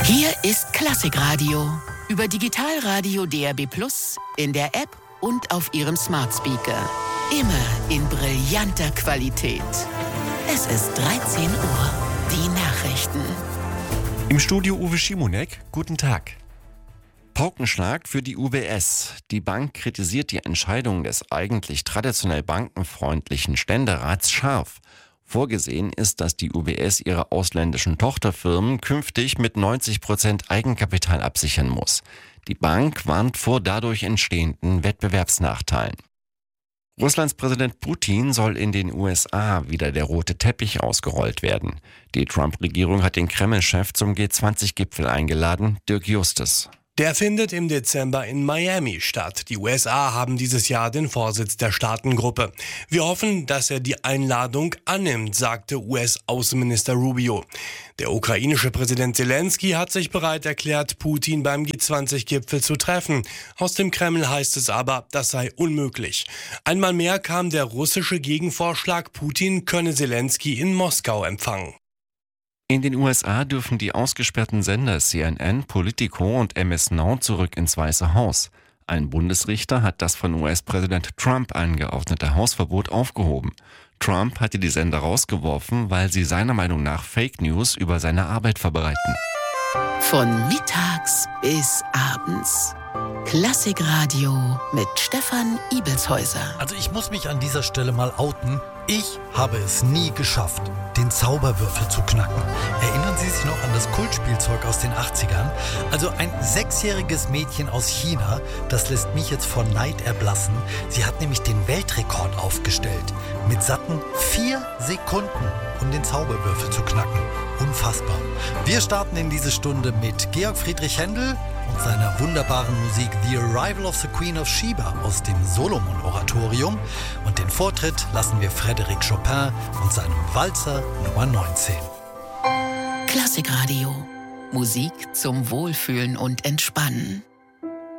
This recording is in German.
Hier ist Klassikradio über Digitalradio DAB+, in der App und auf Ihrem Smart Speaker. Immer in brillanter Qualität. Es ist 13 Uhr. Die Nachrichten. Im Studio Uwe Schimonek. Guten Tag. Paukenschlag für die UBS. Die Bank kritisiert die Entscheidung des eigentlich traditionell bankenfreundlichen Ständerats scharf. Vorgesehen ist, dass die UBS ihre ausländischen Tochterfirmen künftig mit 90% Eigenkapital absichern muss. Die Bank warnt vor dadurch entstehenden Wettbewerbsnachteilen. Russlands Präsident Putin soll in den USA wieder der rote Teppich ausgerollt werden. Die Trump-Regierung hat den Kreml-Chef zum G20-Gipfel eingeladen, Dirk Justus. Der findet im Dezember in Miami statt. Die USA haben dieses Jahr den Vorsitz der Staatengruppe. Wir hoffen, dass er die Einladung annimmt, sagte US-Außenminister Rubio. Der ukrainische Präsident Zelensky hat sich bereit erklärt, Putin beim G20-Gipfel zu treffen. Aus dem Kreml heißt es aber, das sei unmöglich. Einmal mehr kam der russische Gegenvorschlag, Putin könne Zelensky in Moskau empfangen. In den USA dürfen die ausgesperrten Sender CNN, Politico und MS Now zurück ins Weiße Haus. Ein Bundesrichter hat das von US-Präsident Trump angeordnete Hausverbot aufgehoben. Trump hatte die Sender rausgeworfen, weil sie seiner Meinung nach Fake News über seine Arbeit verbreiten. Von mittags bis abends. Klassikradio mit Stefan Ibelshäuser. Also ich muss mich an dieser Stelle mal outen. Ich habe es nie geschafft, den Zauberwürfel zu knacken. Erinnern Sie sich noch an das Kultspielzeug aus den 80ern? Also ein 6-jähriges Mädchen aus China, das lässt mich jetzt vor Neid erblassen. Sie hat nämlich den Weltrekord aufgestellt. Mit satten 4 Sekunden, um den Zauberwürfel zu knacken. Unfassbar. Wir starten in diese Stunde mit Georg Friedrich Händel und seiner wunderbaren Musik The Arrival of the Queen of Sheba aus dem Solomon-Oratorium. Und den Vortritt lassen wir Frédéric Chopin und seinem Walzer Nummer 19. Klassikradio. Musik zum Wohlfühlen und Entspannen.